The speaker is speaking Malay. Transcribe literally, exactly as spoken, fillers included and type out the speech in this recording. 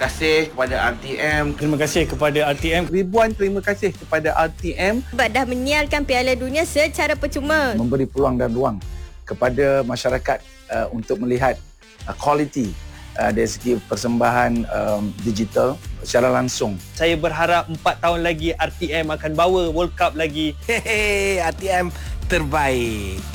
kasih kepada R T M. Terima kasih kepada R T M. Ribuan terima kasih kepada R T M sebab dah menyiarkan Piala Dunia secara percuma. Memberi peluang dan ruang kepada masyarakat uh, untuk melihat uh, quality uh, dari segi persembahan um, digital secara langsung. Saya berharap empat tahun lagi R T M akan bawa World Cup lagi. Hehe, R T M terbaik.